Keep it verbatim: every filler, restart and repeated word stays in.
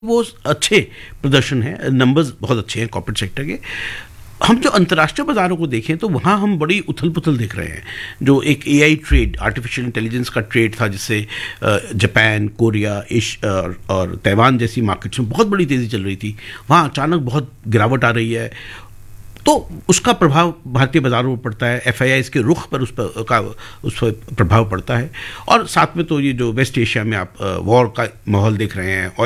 वो अच्छे प्रदर्शन है, नंबर्स बहुत अच्छे हैं कॉर्पोरेट सेक्टर के। हम जो अंतर्राष्ट्रीय बाज़ारों को देखें तो वहाँ हम बड़ी उथल-पुथल देख रहे हैं। जो एक एआई ट्रेड, आर्टिफिशियल इंटेलिजेंस का ट्रेड था, जिससे जापान, कोरिया, एश और, और ताइवान जैसी मार्केट्स में बहुत बड़ी तेज़ी चल रही थी, वहाँ अचानक बहुत गिरावट आ रही है। तो उसका प्रभाव भारतीय बाज़ारों पर पड़ता है, एफआईआईज़ के रुख पर उस पर का उस पर प्रभाव पड़ता है। और साथ में तो ये जो वेस्ट एशिया में आप वॉर का माहौल देख रहे हैं,